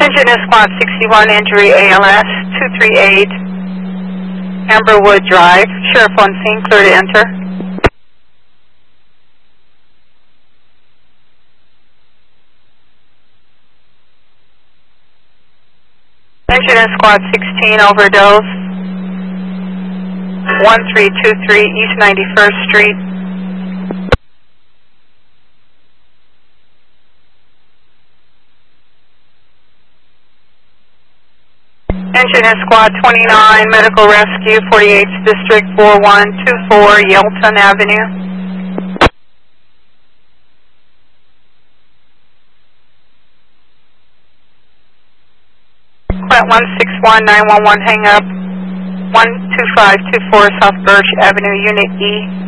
Engine is Squad 61, injury ALS 238, Amberwood Drive. Sheriff on scene, clear to enter. Engine in Squad 16, overdose 1323 East 91st Street. Engine in Squad 29, Medical Rescue, 48th District, 4124 Yelton Avenue. Quet 161911, hang up 12524 South Birch Avenue, Unit E.